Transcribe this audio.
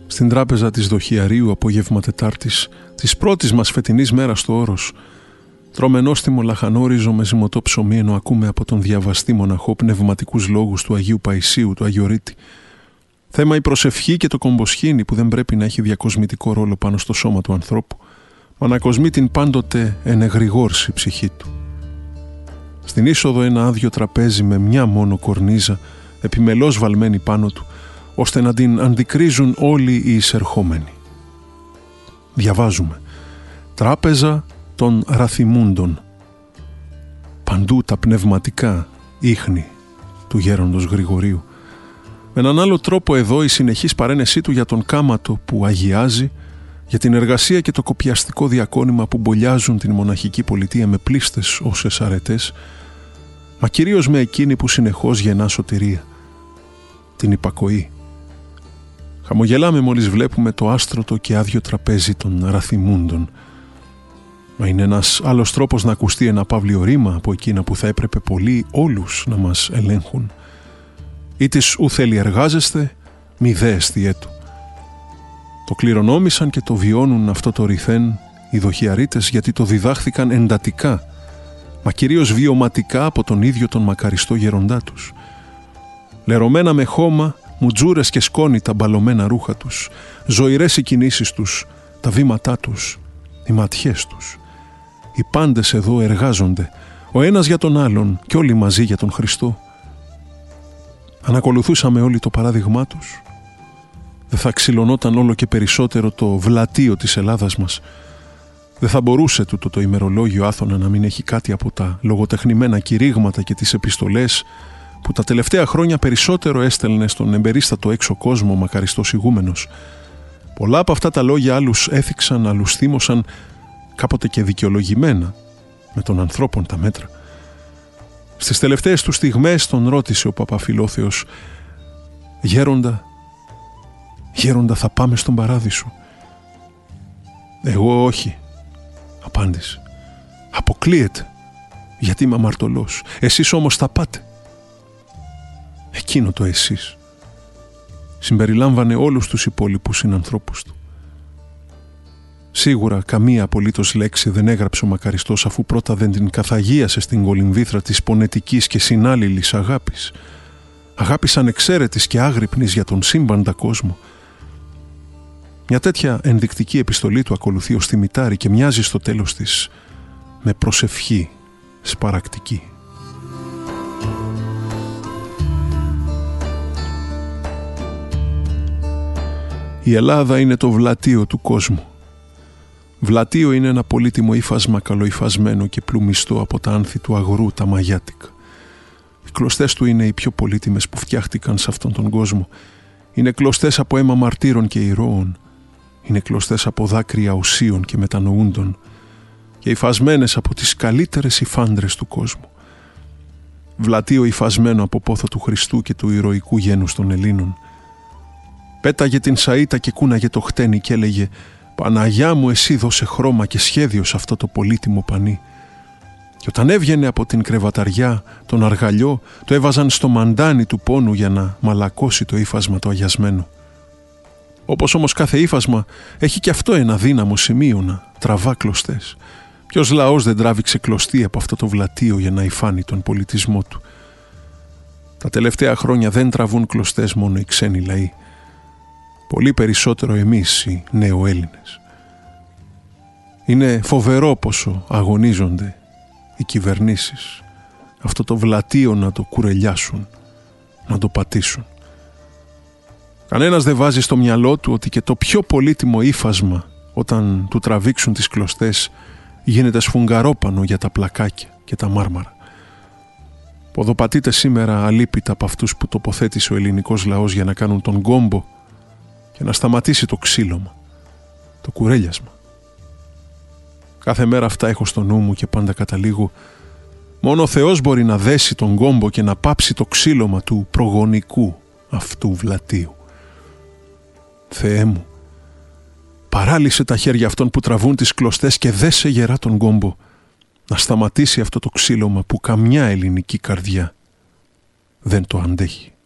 Στην τράπεζα της Δοχιαρίου, απόγευμα Τετάρτης, της πρώτης μας φετινής μέρας στο Όρος, τρώμε νόστιμο λαχανόριζο με ζυμωτό ψωμί, ενώ ακούμε από τον διαβαστή μοναχό πνευματικούς λόγους του Αγίου Παϊσίου, του Αγιορείτη. Θέμα η προσευχή και το κομποσχήνι που δεν πρέπει να έχει διακοσμητικό ρόλο πάνω στο σώμα του ανθρώπου, μα να κοσμεί την πάντοτε ενεγρηγόρση ψυχή του. Στην είσοδο ένα άδειο τραπέζι με μια μόνο κορνίζα, επιμελώς βαλμένη πάνω του, ώστε να την αντικρίζουν όλοι οι εισερχόμενοι. Διαβάζουμε «Τράπεζα των Ραθιμούντων». Παντού τα πνευματικά ίχνη του γέροντος Γρηγορίου. Με έναν άλλο τρόπο εδώ η συνεχής παρένεσή του για τον κάματο που αγιάζει, για την εργασία και το κοπιαστικό διακόνημα που μπολιάζουν την μοναχική πολιτεία με πλήστες όσες αρετές, μα κυρίως με εκείνη που συνεχώς γεννά σωτηρία, την υπακοή. Χαμογελάμε μόλις βλέπουμε το άστρωτο και άδειο τραπέζι των Ραθιμούντων. Μα είναι ένας άλλος τρόπος να ακουστεί ένα παύλιο ρήμα από εκείνα που θα έπρεπε πολλοί όλους να μας ελέγχουν. Ή της ου θέλει εργάζεστε, μη δε εστιέτου. Το κληρονόμησαν και το βιώνουν αυτό το ρηθέν οι Δοχιαρίτες, γιατί το διδάχθηκαν εντατικά, μα κυρίως βιωματικά από τον ίδιο τον μακαριστό γεροντά τους. Λερωμένα με χώμα, μουτζούρες και σκόνη τα μπαλωμένα ρούχα τους, ζωηρές οι κινήσεις τους, τα βήματά τους, οι ματιές τους. Οι πάντες εδώ εργάζονται, ο ένας για τον άλλον και όλοι μαζί για τον Χριστό. Αν ακολουθούσαμε όλοι το παράδειγμά τους, δεν θα ξυλωνόταν όλο και περισσότερο το βλατείο της Ελλάδας μας. Δεν θα μπορούσε τούτο το ημερολόγιο Άθωνα να μην έχει κάτι από τα λογοτεχνημένα κηρύγματα και τις επιστολές που τα τελευταία χρόνια περισσότερο έστελνε στον εμπερίστατο έξω κόσμο ο μακαριστός ηγούμενος. Πολλά από αυτά τα λόγια άλλους έθιξαν, άλλους θύμωσαν, κάποτε και δικαιολογημένα, με των ανθρώπων τα μέτρα. Στις τελευταίες του στιγμές τον ρώτησε ο Παπαφιλόθεος, «Γέροντα, θα πάμε στον παράδεισο?» «Εγώ όχι», απάντησε. «Αποκλείεται, γιατί είμαι αμαρτωλός. Εσείς όμως θα πάτε». Εκείνο το εσείς συμπεριλάμβανε όλους τους υπόλοιπους συνανθρώπους του. Σίγουρα καμία απολύτως λέξη δεν έγραψε ο μακαριστός, αφού πρώτα δεν την καθαγίασε στην κολυμβήθρα της πονετικής και συνάλληλης αγάπης. Αγάπης ανεξαίρετης και άγρυπνης για τον σύμπαντα κόσμο. Μια τέτοια ενδεικτική επιστολή του ακολουθεί ως θυμητάρι και μοιάζει στο τέλος της με προσευχή σπαρακτική. Η Ελλάδα είναι το βλατείο του κόσμου. Βλατείο είναι ένα πολύτιμο ύφασμα καλοϊφασμένο και πλουμιστό από τα άνθη του αγρού, τα μαγιάτικα. Οι κλωστές του είναι οι πιο πολύτιμες που φτιάχτηκαν σε αυτόν τον κόσμο. Είναι κλωστές από αίμα μαρτύρων και ηρώων. Είναι κλωστές από δάκρυα οσίων και μετανοούντων και υφασμένες από τις καλύτερες υφάντρες του κόσμου. Βλατείο υφασμένο από πόθο του Χριστού και του ηρωικού γένους των Ελλήνων. Πέταγε την σαΐτα και κούναγε το χτένι και έλεγε «Παναγιά μου, εσύ δώσε χρώμα και σχέδιο σε αυτό το πολύτιμο πανί». Και όταν έβγαινε από την κρεβαταριά τον αργαλιό, το έβαζαν στο μαντάνι του πόνου για να μαλακώσει το ύφασμα το αγιασμένο. Όπως όμως κάθε ύφασμα έχει και αυτό ένα δύναμο σημείο να τραβά κλωστές. Ποιος λαός δεν τράβηξε κλωστή από αυτό το βλατείο για να υφάνει τον πολιτισμό του? Τα τελευταία χρόνια δεν τραβούν κλωστές μόνο οι ξένοι λαοί. Πολύ περισσότερο εμείς οι νεοέλληνες. Είναι φοβερό πόσο αγωνίζονται οι κυβερνήσεις αυτό το βλατείο να το κουρελιάσουν, να το πατήσουν. Κανένας δεν βάζει στο μυαλό του ότι και το πιο πολύτιμο ύφασμα, όταν του τραβήξουν τις κλωστές, γίνεται σφουγγαρόπανο για τα πλακάκια και τα μάρμαρα. Ποδοπατείται σήμερα αλίπητα από αυτούς που τοποθέτησε ο ελληνικός λαός για να κάνουν τον κόμπο και να σταματήσει το ξύλωμα, το κουρέλιασμα. Κάθε μέρα αυτά έχω στο νου μου και πάντα καταλήγω, μόνο ο Θεός μπορεί να δέσει τον κόμπο και να πάψει το ξύλωμα του προγονικού αυτού βλατείου. Θεέ μου, παράλυσε τα χέρια αυτών που τραβούν τις κλωστές και δέσε γερά τον κόμπο, να σταματήσει αυτό το ξύλωμα που καμιά ελληνική καρδιά δεν το αντέχει.